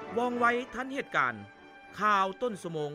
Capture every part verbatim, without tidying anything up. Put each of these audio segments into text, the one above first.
ว่องไวทันเหตุการณ์ข่าวต้นชั่วโมง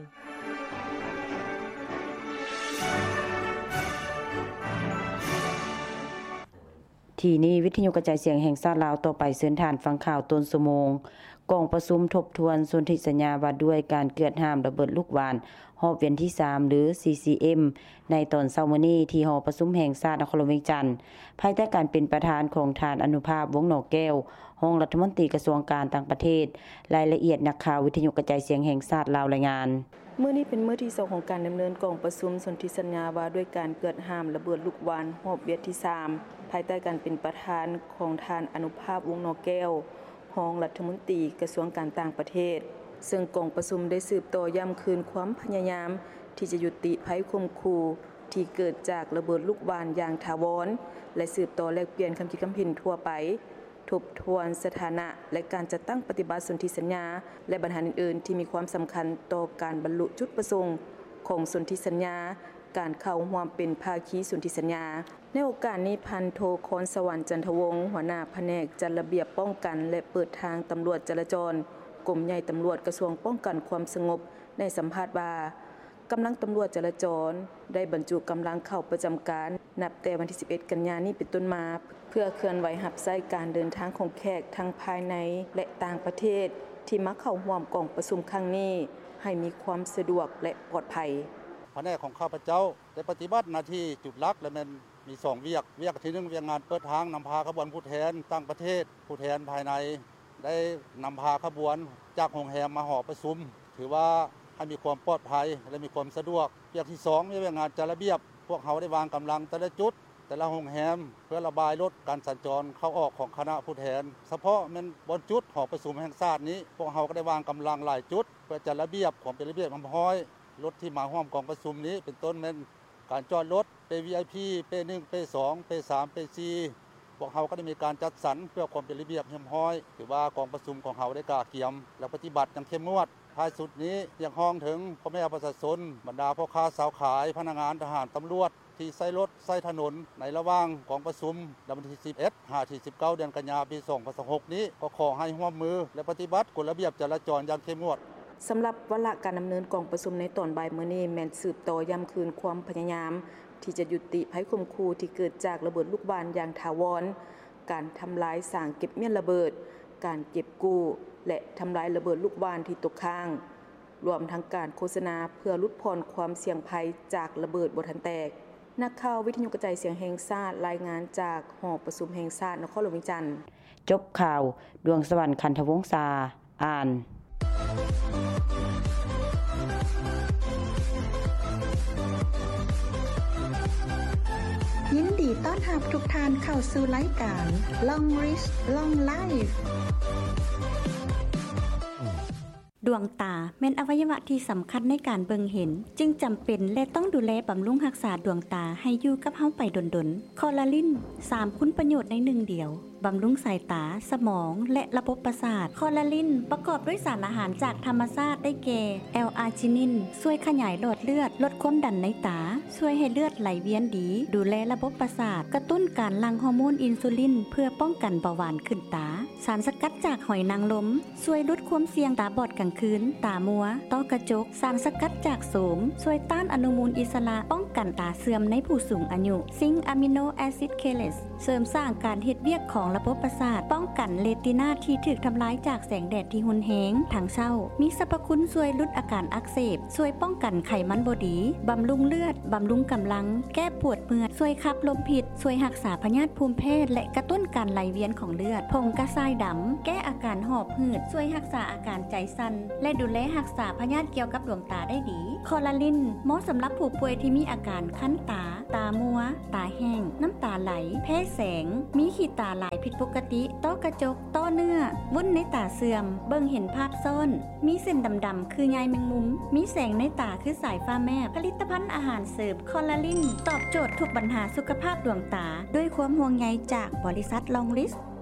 ที่นี้วิทยุกระจายเสียงแห่งชาติลาวต่อไปเชิญท่านฟังข่าวต้นชั่วโมงกองประชุมทบทวนสนธิสัญญาว่าด้วยการเกิดห้ามระเบิดลูกหวานรอบเวียนที่สามหรือ ซี ซี เอ็ม ในตอนเช้ามื้อนี้ที่หอประชุมแห่งชาตินครหลวงเวียงจันทน์ภายใต้การเป็นประธานของท่านอนุภาพวงศ์หนอแก้วรองรัฐมนตรีกระทรวงการต่างประเทศรายละเอียดนักข่าววิทยุกระจายเสียงแห่งชาติลาวรายงานมื้อนี้เป็นมื้อที่สองของการดำเนินกองประชุมสนธิสัญญาว่าด้วยการเกิดห้ามระเบิดลูกหวานรอบเวียนที่สามภายใต้การเป็นประธานของท่านอนุภาพวงศ์หนอแก้วรองรัฐมนตรีกระทรวงการต่างประเทศซึ่งกองประชุมได้สืบต่อย้ำคืนความพยายามที่จะยุติภัยข่มขู่ที่เกิดจากระเบิดลูกหวานอย่างถาวรและสืบต่อแลกเปลี่ยนคำคิดคำเห็นทั่วไปทบทวนสถานะและการจัดตั้งปฏิบัติสนธิสัญญาและปัญหาอื่นๆที่มีความสำคัญต่อการบรรลุจุดประสงค์ของสนธิสัญญาการเข้าร่วมเป็นภาคีสนธิสัญญาในโอกาสนี้พันโทคอนสวรรค์จันทวงศ์หัวหน้าแผนกจัดระเบียบป้องกันและเปิดทางตำรวจจราจรกรมใหญ่ตำรวจกระทรวงป้องกันความสงบได้สัมภาษณ์ว่ากำลังตำรวจจราจรได้บรรจุกำลังเข้าประจำการนับแต่วันที่สิบเอ็ดกันยายนนี้เป็นต้นมาเพื่อเคลื่อนไหวรับใช้การเดินทางของแขกทั้งภายในและต่างประเทศที่มาเข้าร่วมกองประชุมครั้งนี้ให้มีความสะดวกและปลอดภัยแผนกของข้าพเจ้าได้ปฏิบัติหน้าที่จุดหลักและมันมีสองเวียกเวียกที่หนึ่งเวียกงานเปิดทางนำพาขบวนผู้แทนต่างประเทศผู้แทนภายในได้นำพาขบวนจากโรงแรมมาหอประชุมถือว่าให้มีความปลอดภัยและมีความสะดวกเวียกที่สองมีเวียกงานจัดระเบียบพวกเขาได้วางกำลังแต่ละจุดแต่ละโรงแรมเพื่อระบายลดการสัญจรเข้าออกของคณะผู้แทนเฉพาะมันบนจุดหอประชุมแห่งชาตินี้พวกเขาก็ได้วางกำลังหลายจุดเพื่อจัดระเบียบของเป็นระเบียบเรียบร้อยรถที่มาร่วมกองประชุมนี้เป็นต้นเป็นการจอดรถเป็น วี ไอ พี เป็นหนึ่งเป็นสองเป็นสามเป็นสี่พวกเขาก็ได้มีการจัดสรรเพื่อความเป็นระเบียบเรียบร้อยถือว่ากองประชุมของเขาได้กล้าเกียมและปฏิบัติอย่างเข้มงวดท้ายสุดนี้ยังห้องถึงพ่อแม่ประชาชนบรรดาพ่อค้าสาวขายพนักงานทหารตำรวจที่ใช้รถใช้ถนนในระหว่างกองประชุมวันที่สิบเอ็ด ถึงสิบเก้าเดือนกันยายนปีสองพันยี่สิบหกนี้ก็ขอให้ร่วมมือและปฏิบัติกฎระเบียบจราจรอย่างเข้มงวดสำหรับวาระการดำเนินกองประชุมในตอนบ่ายมื้อนี้แม่นสืบต่อย้ำคืนความพยายามที่จะยุติภัยข่มขู่ที่เกิดจากระเบิดลูกบาศก์อย่างถาวรการทำลายสร้างเก็บเมี่ยนระเบิดการเก็บกู้และทำลายระเบิดลูกบาศก์ที่ตกค้างรวมทั้งการโฆษณาเพื่อลดผ่อนความเสี่ยงภัยจากระเบิดบ่ทันแตกนักข่าววิทยุกระจายเสียงแห่งชาติรายงานจากหอประชุมแห่งชาตินครหลวงเวียงจันทน์จบข่าวดวงสวรรค์คันธวงศ์ษาอ่านยินดีต้อนรับทุกท่านเข้าสู่รายการ Long Rich Long Life ดวงตาแม่นอวัยวะที่สำคัญในการเบิ่งเห็นจึงจำเป็นและต้องดูแลบำรุงรักษาดวงตาให้อยู่กับเฮาไปดนๆคอลลาลินสามคุณประโยชน์ในหนึ่งเดียวบำรุงสายตาสมองและระบบประสาทคอลลาลินประกอบด้วยสารอาหารจากธรรมชาติได้แก่แอลอาร์จินินช่วยขยายหลอดเลือดลดความดันในตาช่วยให้เลือดไหลเวียนดีดูแลระบบประสาทกระตุ้นการหลั่งฮอร์โมนอินซูลินเพื่อป้องกันเบาหวานขึ้นตาสารสกัดจากหอยนางรมช่วยลดความเสี่ยงตาบอดกลางคืนตามัวต้อกระจกสารสกัดจากโสมช่วยต้านอนุมูลอิสระป้องกันตาเสื่อมในผู้สูงอายุซิงค์อะมิโนแอซิดเคเลสเสริมสร้างการเฮ็ดเวียกของระบบประสาทป้องกันเรตินาที่ถูกทำลายจากแสงแดดที่รุนแรงทางเช้ามีสรรพคุณช่วยลดอาการอักเสบช่วยป้องกันไขมันบ่ดีบำรุงเลือดบำรุงกำลังแก้ปวดเมื่อยช่วยขับลมพิษช่วยรักษาพยาธิภูมิแพ้และกระตุ้นการไหลเวียนของเลือดผงกระชายดำแก้อาการหอบหืดช่วยรักษาอาการใจสั่นและดูแลรักษาพยาธิเกี่ยวกับดวงตาได้ดีคอลลาลินเหมาะสำหรับผู้ป่วยที่มีอาการคั้นตาตามัวตาแห้งน้ำตาไหลแพ้แสงมีขีดตาหลายผิดปกติต้อกระจกต้อเนื้อวุ้นในตาเสื่อมเบิ่งเห็นภาพซ่อนมีเส้นดำๆคือใยแมงมุมมีแสงในตาคือสายฟ้าแมบผลิตภัณฑ์อาหารเสริมคอลลาลินตอบโจทย์ทุกปัญหาสุขภาพดวงตาด้วยความห่วงใยจากบริษัทลองลิส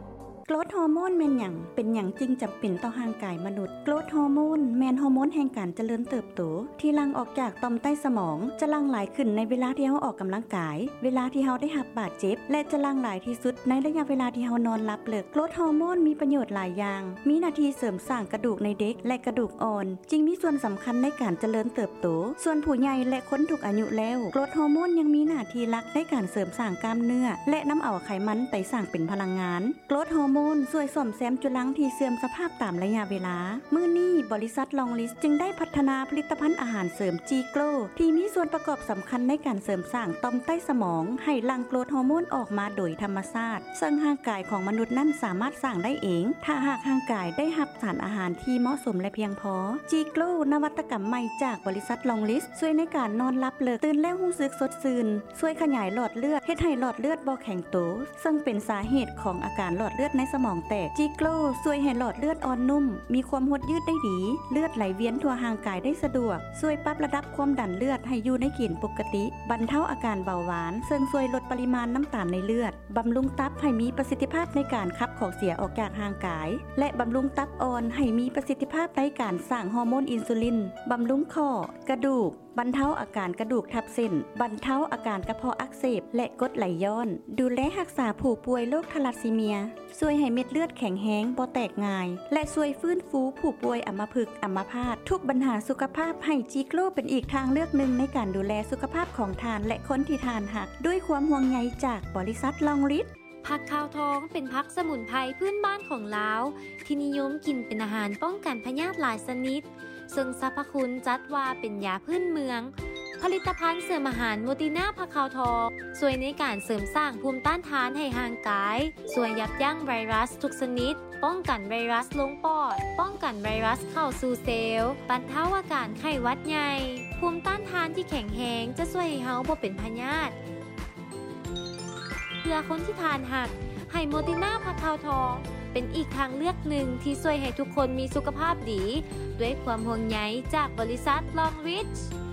โกรทฮอร์โมนแม่นหยังเป็นหยังจึงจำเป็นต่อร่างกายมนุษย์โกรทฮอร์โมนแม่นฮอร์โมนแห่งการเจริญเติบโตที่หลั่งออกจากต่อมใต้สมองจะหลั่งหลายขึ้นในเวลาที่เฮาออกกำลังกายเวลาที่เฮาได้รับบาดเจ็บและจะหลั่งหลายที่สุดในระยะเวลาที่เฮานอนหลับลึกโกรทฮอร์โมนมีประโยชน์หลายอย่างมีหน้าที่เสริมสร้างกระดูกในเด็กและกระดูกอ่อนจึงมีส่วนสำคัญในการเจริญเติบโตส่วนผู้ใหญ่และคนทุกอายุแล้วโกรทฮอร์โมนยังมีหน้าที่หลักในการเสริมสร้างกล้ามเนื้อและนำเอาไขมันไปสร้างเป็นพลังงานโกรทฮอร์โมนช่วยซ่อมแซมจุลังที่เสื่อมสภาพตามระยะเวลามื้อนี้บริษัทลองลิสจึงได้พัฒนาผลิตภัณฑ์อาหารเสริมจีโกลที่มีส่วนประกอบสำคัญในการเสริมสร้างต่อมใต้สมองให้หลั่งโกรทฮอร์โมนออกมาโดยธรรมชาติซึ่งร่างกายของมนุษย์นั้นสามารถสร้างได้เองถ้าหากร่างกายได้รับสารอาหารที่เหมาะสมและเพียงพอจีโกลนวัตกรรมใหม่จากบริษัทลองลิสช่วยในการนอนหลับลึกตื่นแล้วรู้สึกสดชื่นช่วยขยายหลอดเลือดเฮ็ดให้หลอดเลือดบ่แข็งโตซึ่งเป็นสาเหตุของอาการหลอดเลือดในสมองแตกจีโกลช่วยให้หลอดเลือดอ่อนนุ่มมีความหดยืดได้ดีเลือดไหลเวียนทั่วร่างกายได้สะดวกช่วยปรับระดับความดันเลือดให้อยู่ในเกณฑ์ปกติบรรเทาอาการเบาหวานซึ่งช่วยลดปริมาณน้ำตาลในเลือดบำรุงตับให้มีประสิทธิภาพในการขับของเสียออกจากร่างกายและบำรุงตับอ่อนให้มีประสิทธิภาพในการสร้างฮอร์โมนอินซูลินบำรุงข้อกระดูกบรรเทาอาการกระดูกทับเส้นบรรเทาอาการกระเพาะอักเสบและกรดไหลย้อนดูแลรักษาผู้ป่วยโรคทาลัสซีเมียช่วยให้เม็ดเลือดแข็งแรงบ่แตกง่ายและช่วยฟื้นฟูผู้ป่วยอัมพฤกษ์อัมพาตทุกปัญหาสุขภาพให้จีโกลเป็นอีกทางเลือกหนึ่งในการดูแลสุขภาพของทานและคนที่ทานหักด้วยความห่วงใยจากบริษัทลองลิสผักขาวทองเป็นผักสมุนไพรพื้นบ้านของลาวที่นิยมกินเป็นอาหารป้องกันพยาธิหลายชนิดซึ่งสรรพคุณจัดว่าเป็นยาพื้นเมืองผลิตภัณฑ์เสริมอาหารโมติน่าผักขาวทองช่วยในการเสริมสร้างภูมิต้านทานให้ร่างกายช่วยยับยั้งไวรัสทุกชนิดป้องกันไวรัสลงปอดป้องกันไวรัสเข้าสู่เซลล์บรรเทาอาการไข้หวัดใหญ่ภูมิต้านทานที่แข็งแรงจะช่วยให้เฮาบ่เป็นพยาธิเพื่อคนที่ทานหักให้โมติน่าผักขาวทองเป็นอีกทางเลือกหนึ่งที่ช่วยให้ทุกคนมีสุขภาพดีด้วยความห่วงใยจากบริษัทลองริช